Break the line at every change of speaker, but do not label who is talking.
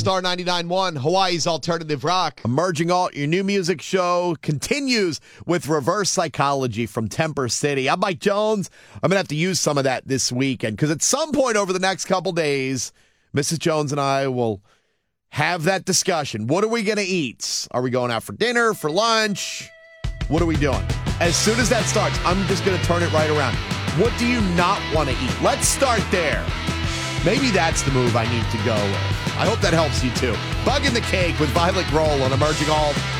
Star 99.1, Hawaii's Alternative Rock.
Emerging Alt, your new music show, continues with Reverse Psychology from Temper City. I'm Mike Jones. I'm going to have to use some of that this weekend because at some point over the next couple days, Mrs. Jones and I will have that discussion. What are we going to eat? Are we going out for dinner, for lunch? What are we doing? As soon as that starts, I'm just going to turn it right around. What do you not want to eat? Let's start there. Maybe that's the move I need to go with. I hope that helps you too. Bug in the Cake with Violet Grohl on Emerging Alt.